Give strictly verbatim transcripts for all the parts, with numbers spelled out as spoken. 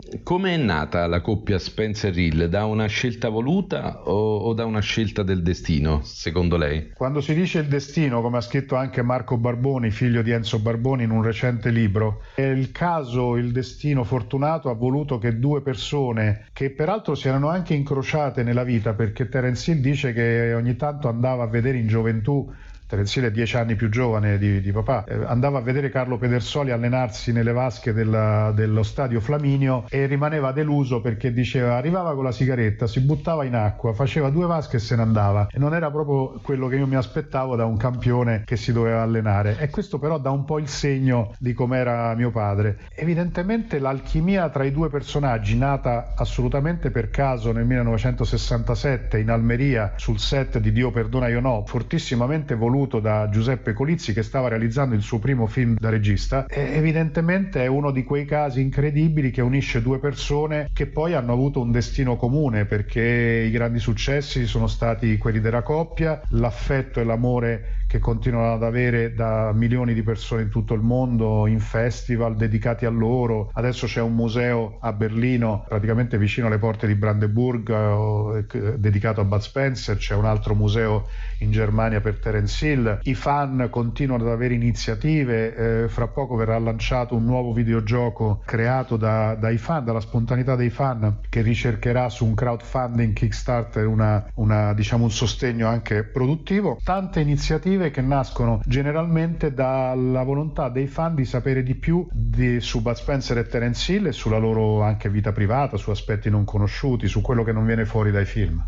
Come è nata la coppia Spencer-Hill? Da una scelta voluta o, o da una scelta del destino, secondo lei? Quando si dice il destino, come ha scritto anche Marco Barboni, figlio di Enzo Barboni in un recente libro, è il caso, il destino fortunato ha voluto che due persone, che peraltro si erano anche incrociate nella vita, perché Terence Hill dice che ogni tanto andava a vedere in gioventù, Terence Hill è dieci anni più giovane di, di papà, eh, andava a vedere Carlo Pedersoli allenarsi nelle vasche della, dello stadio Flaminio e rimaneva deluso perché diceva, arrivava con la sigaretta, si buttava in acqua, faceva due vasche e se ne andava, e non era proprio quello che io mi aspettavo da un campione che si doveva allenare. E questo però dà un po' il segno di com'era mio padre. Evidentemente l'alchimia tra i due personaggi, nata assolutamente per caso nel millenovecentosessantasette in Almeria sul set di Dio perdona io no, fortissimamente voluto da Giuseppe Colizzi, che stava realizzando il suo primo film da regista, e evidentemente è uno di quei casi incredibili che unisce due persone che poi hanno avuto un destino comune, perché i grandi successi sono stati quelli della coppia, l'affetto e l'amore che continuano ad avere da milioni di persone in tutto il mondo, in festival dedicati a loro. Adesso c'è un museo a Berlino, praticamente vicino alle porte di Brandeburg, eh, dedicato a Bud Spencer, c'è un altro museo in Germania per Terence Hill. I fan continuano ad avere iniziative, eh, fra poco verrà lanciato un nuovo videogioco creato da, dai fan, dalla spontaneità dei fan, che ricercherà su un crowdfunding Kickstarter una, una, diciamo un sostegno anche produttivo. Tante iniziative che nascono generalmente dalla volontà dei fan di sapere di più di, su Bud Spencer e Terence Hill e sulla loro anche vita privata, su aspetti non conosciuti, su quello che non viene fuori dai film.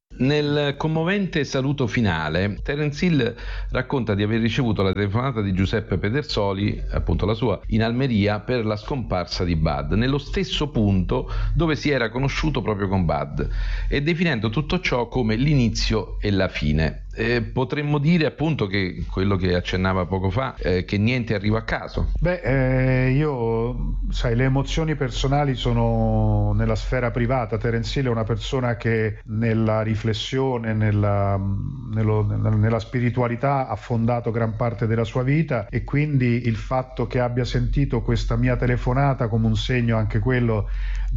Nel commovente saluto finale, Terence Hill racconta di aver ricevuto la telefonata di Giuseppe Pedersoli, appunto la sua, in Almeria per la scomparsa di Bud, nello stesso punto dove si era conosciuto proprio con Bud, e definendo tutto ciò come l'inizio e la fine. Eh, potremmo dire appunto che quello che accennava poco fa, eh, che niente arriva a caso. Beh, eh, io, sai, le emozioni personali sono nella sfera privata. Terence Hill è una persona che nella riflessione, nella, nello, nella, nella spiritualità ha fondato gran parte della sua vita, e quindi il fatto che abbia sentito questa mia telefonata come un segno anche quello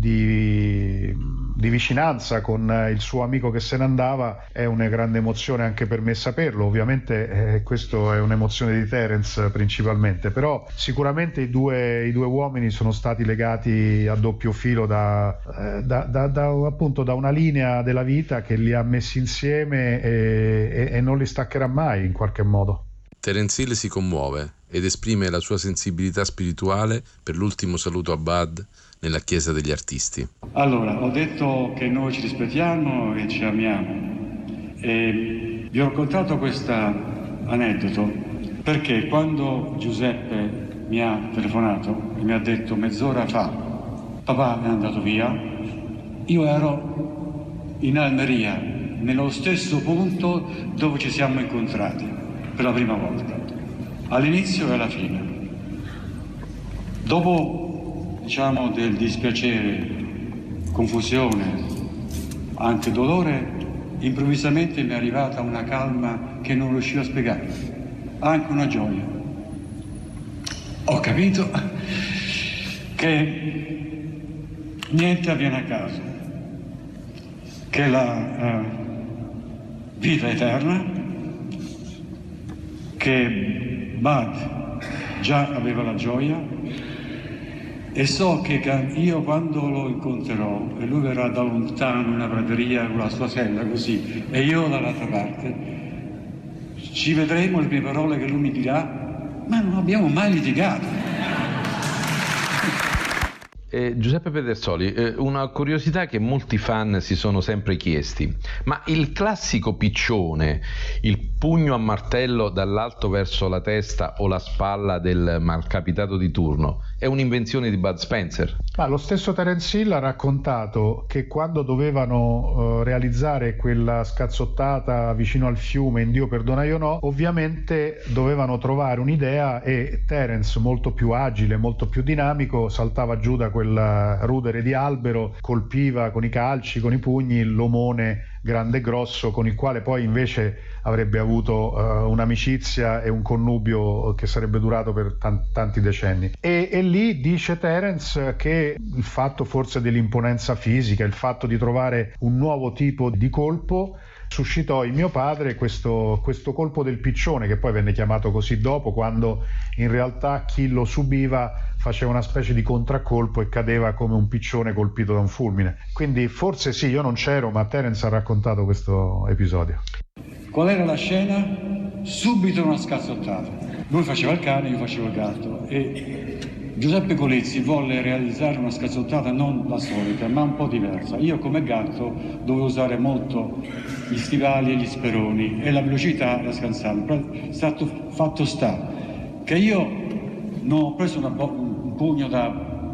di, di vicinanza con il suo amico che se ne andava è una grande emozione anche per me saperlo. Ovviamente eh, questo è un'emozione di Terence principalmente, però sicuramente i due, i due uomini sono stati legati a doppio filo da, eh, da, da, da, appunto da una linea della vita che li ha messi insieme e, e, e non li staccherà mai in qualche modo. Terence Hill si commuove ed esprime la sua sensibilità spirituale per l'ultimo saluto a Bud nella Chiesa degli Artisti. Allora, ho detto che noi ci rispettiamo e ci amiamo, e vi ho raccontato questo aneddoto perché quando Giuseppe mi ha telefonato e mi ha detto mezz'ora fa papà è andato via, io ero in Almeria, nello stesso punto dove ci siamo incontrati per la prima volta, all'inizio e alla fine. Dopo, diciamo, del dispiacere, confusione, anche dolore, improvvisamente mi è arrivata una calma che non riuscivo a spiegare, anche una gioia. Ho capito che niente avviene a caso, che la uh, vita è eterna, che Bud già aveva la gioia, e so che io quando lo incontrerò e lui verrà da lontano in una prateria con la sua sella così e io dall'altra parte, ci vedremo, le mie parole che lui mi dirà, ma non abbiamo mai litigato. Eh, Giuseppe Pedersoli, eh, una curiosità che molti fan si sono sempre chiesti: ma il classico piccione, il pugno a martello dall'alto verso la testa o la spalla del malcapitato di turno, è un'invenzione di Bud Spencer? Ah, lo stesso Terence Hill ha raccontato che quando dovevano uh, realizzare quella scazzottata vicino al fiume in Dio perdona io no, ovviamente dovevano trovare un'idea, e Terence, molto più agile, molto più dinamico, saltava giù da quel rudere di albero, colpiva con i calci, con i pugni l'omone grande e grosso, con il quale poi invece avrebbe avuto uh, un'amicizia e un connubio che sarebbe durato per t- tanti decenni. E, e lì dice Terence che il fatto forse dell'imponenza fisica, il fatto di trovare un nuovo tipo di colpo suscitò in mio padre questo, questo colpo del piccione, che poi venne chiamato così dopo, quando in realtà chi lo subiva faceva una specie di contraccolpo e cadeva come un piccione colpito da un fulmine. Quindi forse sì, io non c'ero, ma Terence ha raccontato questo episodio. Qual era la scena? Subito una scazzottata. Lui faceva il cane, io facevo il gatto, e Giuseppe Colizzi volle realizzare una scazzottata non la solita, ma un po' diversa. Io come gatto dovevo usare molto gli stivali e gli speroni e la velocità la scansavo. È stato fatto sta che io non ho preso una, un pugno da,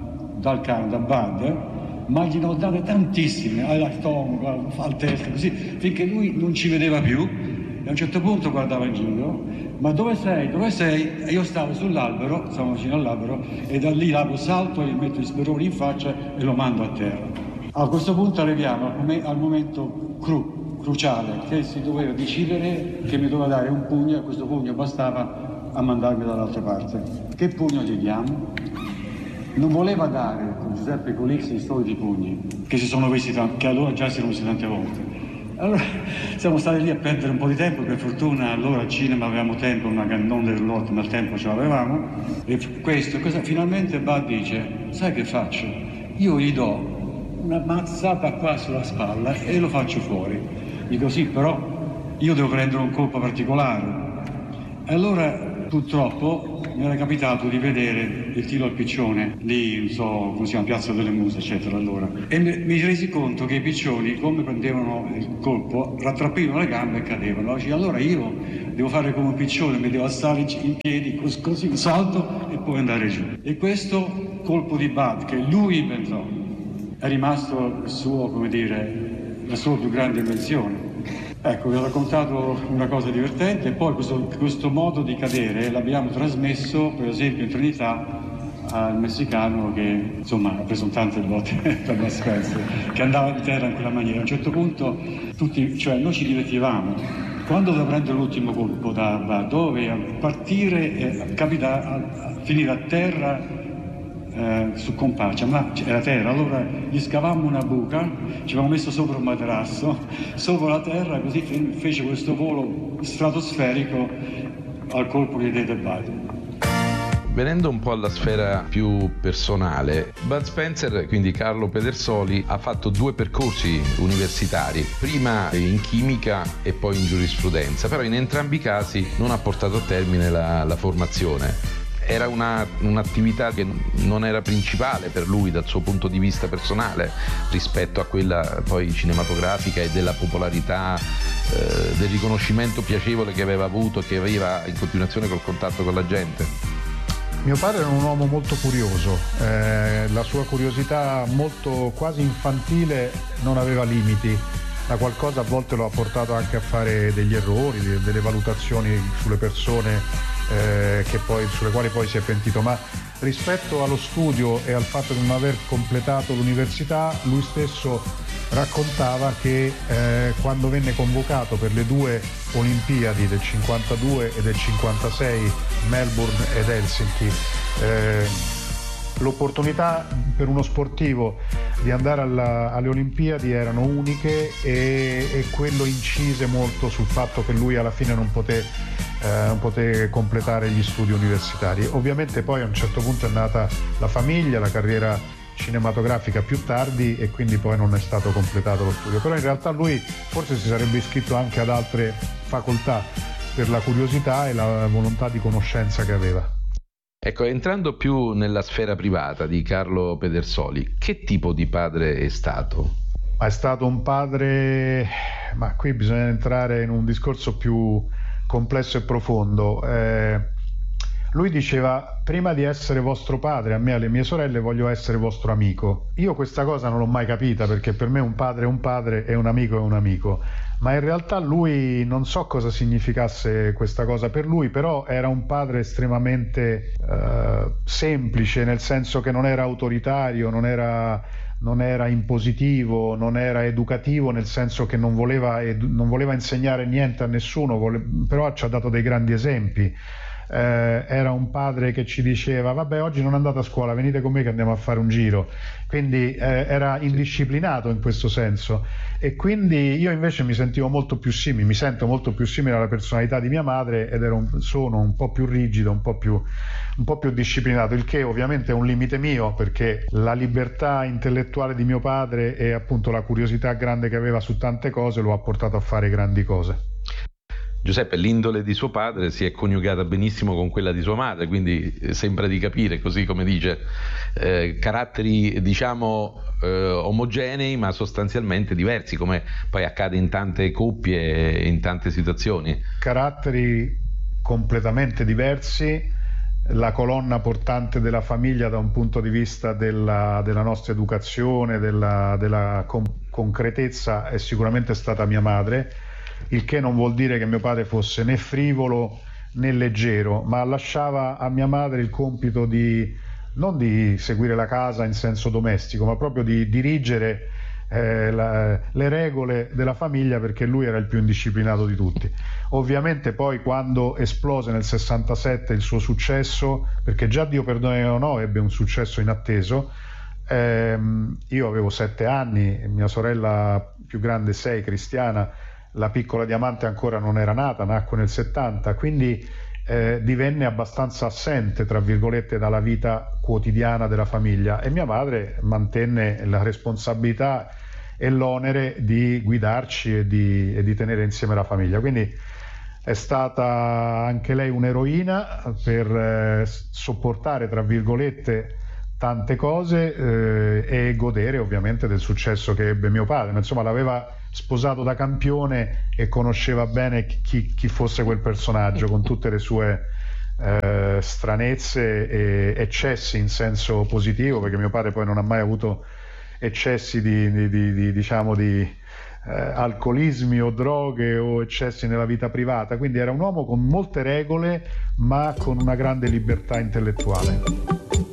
dal cane, da Bud, ma gli ne ho date tantissime al stomaco, al testa, così, finché lui non ci vedeva più. E a un certo punto guardava in giro: ma dove sei? Dove sei? E io stavo sull'albero, stavo vicino all'albero, e da lì lago salto, gli metto gli speroni in faccia e lo mando a terra. A questo punto arriviamo al momento cru, cruciale, che si doveva decidere che mi doveva dare un pugno, e questo pugno bastava a mandarmi dall'altra parte. Che pugno gli diamo? Non voleva dare con Giuseppe Colizzi i soliti pugni, che si sono visti, che allora già si erano visti tante volte. Allora siamo stati lì a perdere un po' di tempo, per fortuna allora al cinema avevamo tempo, ma non del lotto, ma il tempo ce l'avevamo. E questo, cosa, finalmente Bud dice: sai che faccio? Io gli do una mazzata qua sulla spalla e lo faccio fuori. Dico sì, però io devo prendere un colpo particolare. E allora purtroppo mi era capitato di vedere il tiro al piccione, lì, non so come si chiama, Piazza delle Muse, eccetera, allora. E mi, mi resi conto che i piccioni, come prendevano il colpo, rattrappivano le gambe e cadevano. Allora io devo fare come un piccione, mi devo alzare in piedi, così, così un salto e poi andare giù. E questo colpo di Bud, che lui inventò, è rimasto il suo, come dire, la sua più grande invenzione. Ecco, vi ho raccontato una cosa divertente, e poi questo, questo modo di cadere l'abbiamo trasmesso, per esempio, in Trinità al messicano che, insomma, ha preso tante botte per Bud Spencer, che andava in terra in quella maniera. A un certo punto, tutti, cioè, noi ci divertivamo. Quando doveva prendere l'ultimo colpo da Bud, doveva partire e capita a, a finire a terra Eh, su compaccia, ma era terra, allora gli scavammo una buca, ci avevamo messo sopra un materasso, sopra la terra, così fece questo volo stratosferico al colpo che diede Bud. Venendo un po' alla sfera più personale, Bud Spencer, quindi Carlo Pedersoli, ha fatto due percorsi universitari, prima in chimica e poi in giurisprudenza, però in entrambi i casi non ha portato a termine la, la formazione. Era una, un'attività che non era principale per lui dal suo punto di vista personale rispetto a quella poi cinematografica e della popolarità, eh, del riconoscimento piacevole che aveva avuto e che aveva in continuazione col contatto con la gente. Mio padre era un uomo molto curioso, eh, la sua curiosità molto quasi infantile non aveva limiti. Da qualcosa a volte lo ha portato anche a fare degli errori, delle valutazioni sulle persone eh, che poi, sulle quali poi si è pentito, ma rispetto allo studio e al fatto di non aver completato l'università, lui stesso raccontava che eh, quando venne convocato per le due Olimpiadi del cinquantadue e del cinquantasei, Melbourne ed Helsinki, eh, l'opportunità per uno sportivo di andare alla, alle Olimpiadi erano uniche, e, e quello incise molto sul fatto che lui alla fine non poté, eh, non poté completare gli studi universitari. Ovviamente poi a un certo punto è nata la famiglia, la carriera cinematografica più tardi, e quindi poi non è stato completato lo studio, però in realtà lui forse si sarebbe iscritto anche ad altre facoltà per la curiosità e la volontà di conoscenza che aveva. Ecco, entrando più nella sfera privata di Carlo Pedersoli, che tipo di padre è stato? Ma è stato un padre, ma qui bisogna entrare in un discorso più complesso e profondo. Eh, lui diceva: prima di essere vostro padre, a me e alle mie sorelle, voglio essere vostro amico. Io questa cosa non l'ho mai capita, perché per me un padre è un padre e un amico è un amico. Ma in realtà lui, non so cosa significasse questa cosa per lui, però era un padre estremamente eh, semplice, nel senso che non era autoritario, non era, non era impositivo, non era educativo, nel senso che non voleva, edu- non voleva insegnare niente a nessuno, vole- però ci ha dato dei grandi esempi. Eh, era un padre che ci diceva: vabbè, oggi non andate a scuola, venite con me che andiamo a fare un giro. Quindi eh, era indisciplinato in questo senso, e quindi io invece mi sentivo molto più simile, mi sento molto più simile alla personalità di mia madre, ed ero un, sono un po' più rigido, un po' più, un po' più disciplinato, il che ovviamente è un limite mio, perché la libertà intellettuale di mio padre e appunto la curiosità grande che aveva su tante cose lo ha portato a fare grandi cose. Giuseppe, l'indole di suo padre si è coniugata benissimo con quella di sua madre, quindi sembra di capire, così come dice, eh, caratteri diciamo eh, omogenei ma sostanzialmente diversi, come poi accade in tante coppie e in tante situazioni. Caratteri completamente diversi, la colonna portante della famiglia da un punto di vista della, della nostra educazione, della, della con- concretezza è sicuramente stata mia madre, il che non vuol dire che mio padre fosse né frivolo né leggero, ma lasciava a mia madre il compito di non di seguire la casa in senso domestico, ma proprio di dirigere eh, la, le regole della famiglia, perché lui era il più indisciplinato di tutti. Ovviamente poi quando esplose nel sessantasette il suo successo, perché già Dio perdoni o no ebbe un successo inatteso, ehm, io avevo sette anni, mia sorella più grande sei, Cristiana, la piccola Diamante ancora non era nata, nacque nel settanta, quindi eh, divenne abbastanza assente, tra virgolette, dalla vita quotidiana della famiglia, e mia madre mantenne la responsabilità e l'onere di guidarci e di, e di tenere insieme la famiglia. Quindi è stata anche lei un'eroina per eh, sopportare, tra virgolette, tante cose eh, e godere ovviamente del successo che ebbe mio padre. Insomma, l'aveva sposato da campione e conosceva bene chi, chi fosse quel personaggio, con tutte le sue eh, stranezze e eccessi in senso positivo, perché mio padre poi non ha mai avuto eccessi di, di, di, di diciamo di eh, alcolismi o droghe o eccessi nella vita privata, quindi era un uomo con molte regole ma con una grande libertà intellettuale.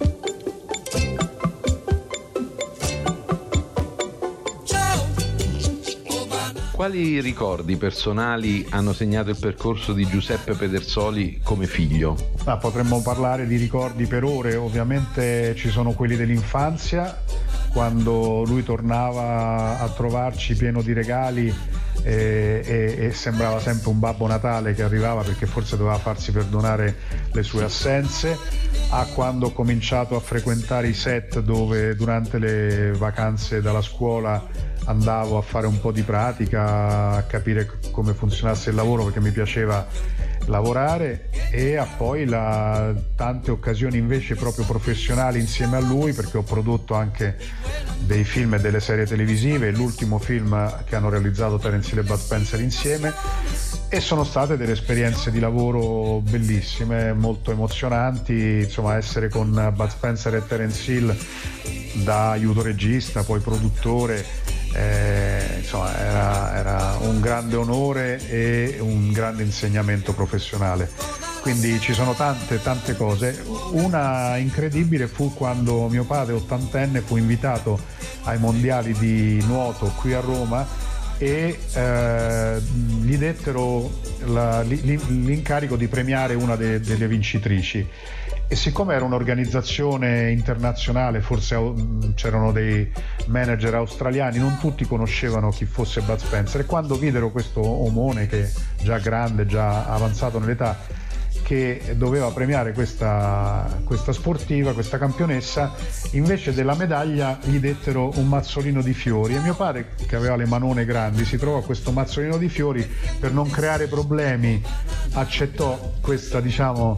Quali ricordi personali hanno segnato il percorso di Giuseppe Pedersoli come figlio? Ah, potremmo parlare di ricordi per ore, ovviamente ci sono quelli dell'infanzia, quando lui tornava a trovarci pieno di regali e, e, e sembrava sempre un Babbo Natale che arrivava, perché forse doveva farsi perdonare le sue assenze, a quando ho cominciato a frequentare i set dove durante le vacanze dalla scuola andavo a fare un po' di pratica, a capire come funzionasse il lavoro, perché mi piaceva lavorare, e a poi la, tante occasioni invece proprio professionali insieme a lui, perché ho prodotto anche dei film e delle serie televisive, l'ultimo film che hanno realizzato Terence Hill e Bud Spencer insieme, e sono state delle esperienze di lavoro bellissime, molto emozionanti. Insomma, essere con Bud Spencer e Terence Hill da aiuto regista, poi produttore, Eh, insomma, era, era un grande onore e un grande insegnamento professionale. Quindi ci sono tante tante cose. Una incredibile fu quando mio padre, ottantenne, fu invitato ai mondiali di nuoto qui a Roma e eh, gli dettero la, l'incarico di premiare una de, delle vincitrici. E siccome era un'organizzazione internazionale, forse c'erano dei manager australiani, non tutti conoscevano chi fosse Bud Spencer, e quando videro questo omone, che già grande, già avanzato nell'età, che doveva premiare questa, questa sportiva, questa campionessa, invece della medaglia gli dettero un mazzolino di fiori, e mio padre, che aveva le manone grandi, si trovò questo mazzolino di fiori, per non creare problemi accettò questa, diciamo,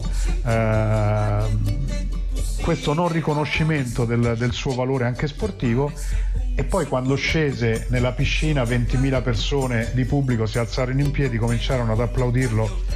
eh, questo non riconoscimento del, del suo valore anche sportivo. E poi quando scese nella piscina, ventimila persone di pubblico si alzarono in piedi, cominciarono ad applaudirlo,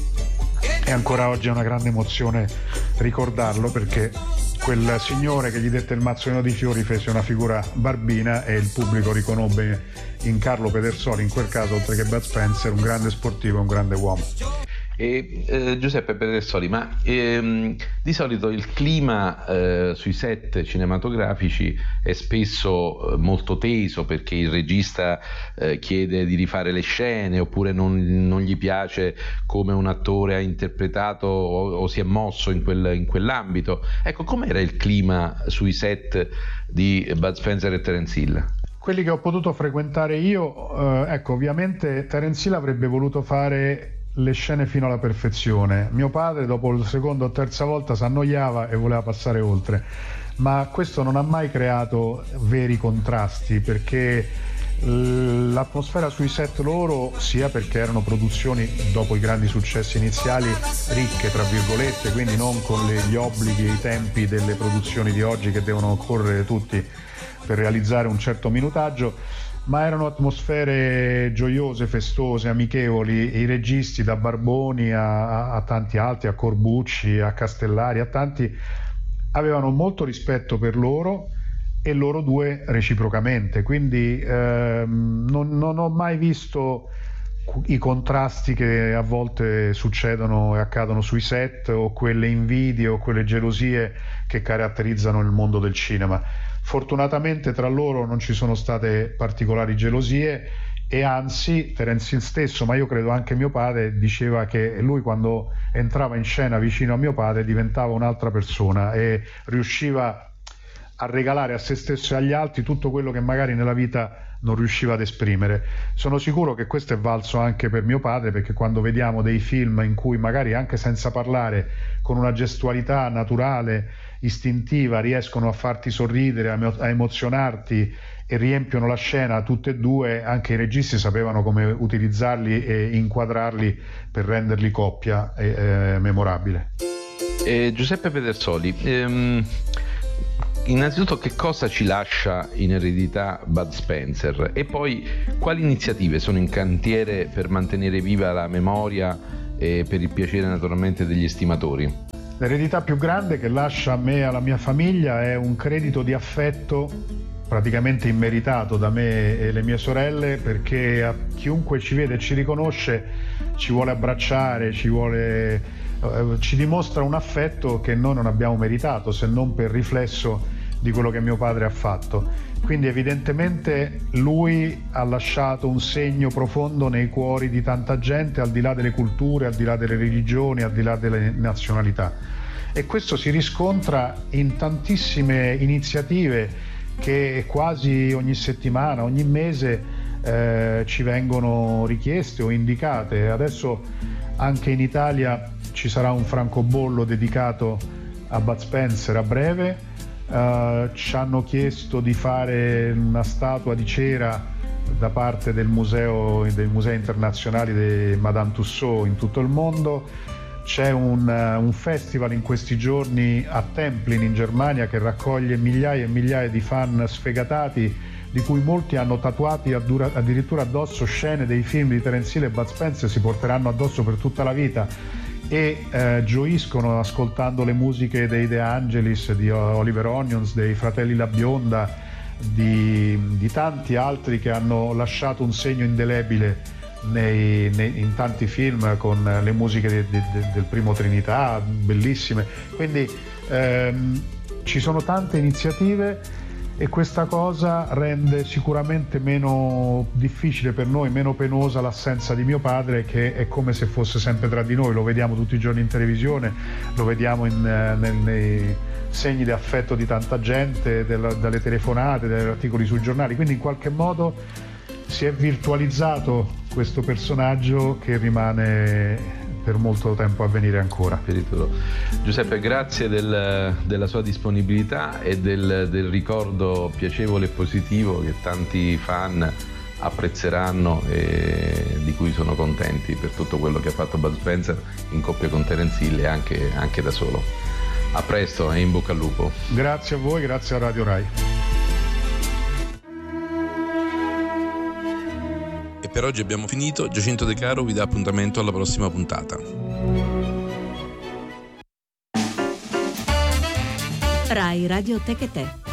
e ancora oggi è una grande emozione ricordarlo, perché quel signore che gli dette il mazzolino di fiori fece una figura barbina e il pubblico riconobbe in Carlo Pedersoli, in quel caso, oltre che Bud Spencer, un grande sportivo e un grande uomo. E, eh, Giuseppe Pedersoli, ma ehm, di solito il clima eh, sui set cinematografici è spesso eh, molto teso, perché il regista eh, chiede di rifare le scene, oppure non, non gli piace come un attore ha interpretato o, o si è mosso in, quel, in quell'ambito. Ecco, com'era il clima sui set di Bud Spencer e Terence Hill? Quelli che ho potuto frequentare io, eh, ecco, ovviamente Terence Hill avrebbe voluto fare le scene fino alla perfezione. Mio padre dopo la seconda o terza volta si annoiava e voleva passare oltre, ma questo non ha mai creato veri contrasti, perché l'atmosfera sui set loro, sia perché erano produzioni dopo i grandi successi iniziali ricche tra virgolette, quindi non con le, gli obblighi e i tempi delle produzioni di oggi che devono correre tutti per realizzare un certo minutaggio, ma erano atmosfere gioiose, festose, amichevoli. I registi, da Barboni a, a tanti altri, a Corbucci, a Castellari, a tanti, avevano molto rispetto per loro e loro due reciprocamente, quindi ehm, non, non ho mai visto i contrasti che a volte succedono e accadono sui set, o quelle invidie o quelle gelosie che caratterizzano il mondo del cinema. Fortunatamente tra loro non ci sono state particolari gelosie, e anzi Terence Hill stesso, ma io credo anche mio padre, diceva che lui quando entrava in scena vicino a mio padre diventava un'altra persona e riusciva a regalare a se stesso e agli altri tutto quello che magari nella vita non riusciva ad esprimere. Sono sicuro che questo è valso anche per mio padre, perché quando vediamo dei film in cui magari anche senza parlare, con una gestualità naturale, istintiva, riescono a farti sorridere, a emozionarti e riempiono la scena, tutte e due, anche i registi sapevano come utilizzarli e inquadrarli per renderli coppia e, eh, memorabile. Eh, Giuseppe Pedersoli, ehm, innanzitutto che cosa ci lascia in eredità Bud Spencer, e poi quali iniziative sono in cantiere per mantenere viva la memoria e per il piacere naturalmente degli estimatori? L'eredità più grande che lascia a me e alla mia famiglia è un credito di affetto praticamente immeritato da me e le mie sorelle, perché a chiunque ci vede e ci riconosce ci vuole abbracciare, ci vuole, eh, ci dimostra un affetto che noi non abbiamo meritato, se non per riflesso di quello che mio padre ha fatto. Quindi evidentemente lui ha lasciato un segno profondo nei cuori di tanta gente, al di là delle culture, al di là delle religioni, al di là delle nazionalità, e questo si riscontra in tantissime iniziative che quasi ogni settimana, ogni mese eh, ci vengono richieste o indicate. Adesso anche in Italia ci sarà un francobollo dedicato a Bud Spencer a breve. Uh, ci hanno chiesto di fare una statua di cera da parte del museo, dei musei internazionali di Madame Tussauds in tutto il mondo. C'è un, uh, un festival in questi giorni a Templin in Germania che raccoglie migliaia e migliaia di fan sfegatati, di cui molti hanno tatuati addura, addirittura addosso scene dei film di Terence Hill e Bud Spencer, si porteranno addosso per tutta la vita, e eh, gioiscono ascoltando le musiche dei De Angelis, di Oliver Onions, dei Fratelli La Bionda, di, di tanti altri che hanno lasciato un segno indelebile nei, nei, in tanti film, con le musiche de, de, de, del primo Trinità, bellissime. Quindi ehm, ci sono tante iniziative, e questa cosa rende sicuramente meno difficile per noi, meno penosa l'assenza di mio padre, che è come se fosse sempre tra di noi. Lo vediamo tutti i giorni in televisione, lo vediamo in, nel, nei segni di affetto di tanta gente, della, dalle telefonate, dagli articoli sui giornali, quindi in qualche modo si è virtualizzato questo personaggio che rimane per molto tempo a venire ancora. Giuseppe, grazie del, della sua disponibilità e del, del ricordo piacevole e positivo che tanti fan apprezzeranno e di cui sono contenti, per tutto quello che ha fatto Bud Spencer in coppia con Terence Hill e anche, anche da solo. A presto e in bocca al lupo. Grazie a voi, grazie a Radio Rai. E per oggi abbiamo finito. Giacinto De Caro vi dà appuntamento alla prossima puntata. Rai Radio Tech e Te.